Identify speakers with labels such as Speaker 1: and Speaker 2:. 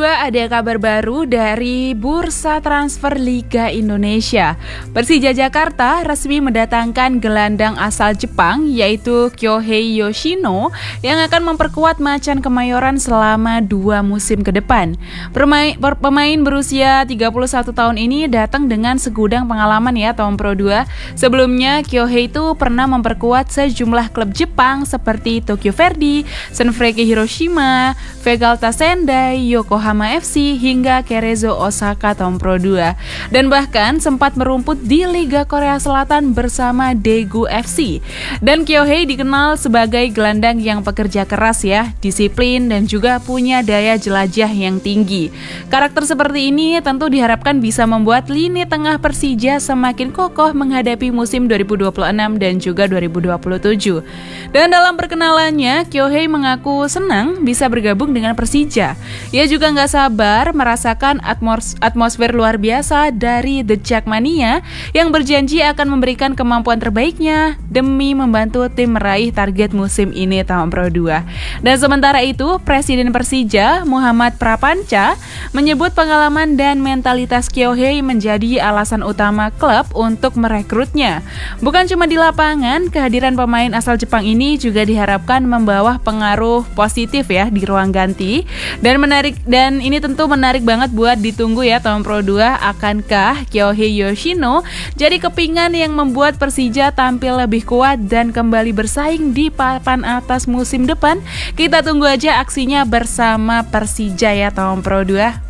Speaker 1: 2 ada kabar baru dari Bursa Transfer Liga Indonesia. Persija Jakarta resmi mendatangkan gelandang asal Jepang yaitu Kyohei Yoshino yang akan memperkuat Macan Kemayoran selama 2 musim ke depan. Pemain berusia 31 tahun ini datang dengan segudang pengalaman ya tahun Pro 2. Sebelumnya Kyohei itu pernah memperkuat sejumlah klub Jepang seperti Tokyo Verdy, Sanfrecce Hiroshima, Vegalta Sendai, Yokohama FC hingga Cerezo Osaka tahun Pro 2 dan bahkan sempat merumput di Liga Korea Selatan bersama Daegu FC. Dan Kyohei dikenal sebagai gelandang yang pekerja keras ya, disiplin dan juga punya daya jelajah yang tinggi. Karakter seperti ini tentu diharapkan bisa membuat lini tengah Persija semakin kokoh menghadapi musim 2026 dan juga 2027. Dan dalam perkenalannya, Kyohei mengaku senang bisa bergabung dengan Persija. Ia juga nggak sabar merasakan atmosfer luar biasa dari The Jackmania yang berjanji akan memberikan kemampuan terbaiknya demi membantu tim meraih target musim ini tahun Pro 2. Dan sementara itu, Presiden Persija Muhammad Prapanca menyebut pengalaman dan mentalitas Kyohei menjadi alasan utama klub untuk merekrutnya. Bukan cuma di lapangan, kehadiran pemain asal Jepang ini juga diharapkan membawa pengaruh positif ya di ruang ganti. Dan ini tentu menarik banget buat ditunggu ya tahun Pro 2, akankah Kyohei Yoshino jadi kepingan yang membuat Persija tampil lebih kuat dan kembali bersaing di papan atas musim depan? Kita tunggu aja aksinya bersama Persija ya tahun Pro 2.